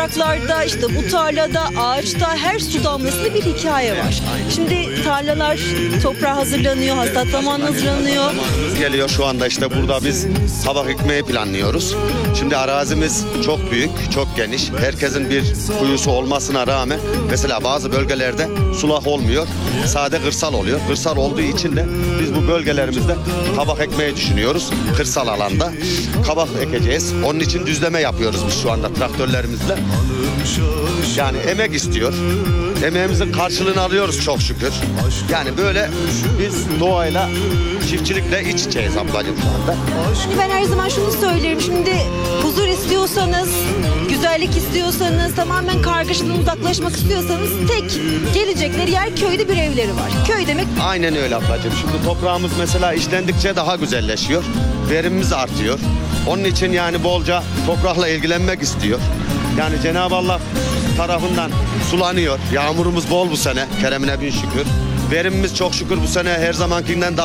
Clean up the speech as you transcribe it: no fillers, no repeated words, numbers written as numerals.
Topraklarda, işte bu tarlada, ağaçta her su damlasında bir hikaye var. Şimdi tarlalar toprağa hazırlanıyor, hasat zamanı hazırlanıyor. Geliyor şu anda işte burada biz kabak ekmeği planlıyoruz. Şimdi arazimiz çok büyük, çok geniş. Herkesin bir kuyusu olmasına rağmen mesela bazı bölgelerde sulak olmuyor. Sade kırsal oluyor. Kırsal olduğu için de biz bu bölgelerimizde kabak ekmeği düşünüyoruz. Kırsal alanda kabak ekeceğiz. Onun için düzleme yapıyoruz biz şu anda traktörlerimizle. Yani emek istiyor. Emeğimizin karşılığını alıyoruz çok şükür. Yani böyle biz doğayla, çiftçilikle iç içeyiz ablacığım şu anda. Hani ben her zaman şunu söylerim. Şimdi huzur istiyorsanız, güzellik istiyorsanız, tamamen kargaşadan uzaklaşmak istiyorsanız tek gelecekleri yer köyde bir evleri var. Köy demek Aynen öyle ablacığım. Şimdi toprağımız mesela işlendikçe daha güzelleşiyor. Verimimiz artıyor. Onun için yani bolca toprakla ilgilenmek istiyor. Yani Cenab-ı Allah tarafından sulanıyor. Yağmurumuz bol bu sene. Keremine bin şükür. Verimimiz çok şükür bu sene her zamankinden daha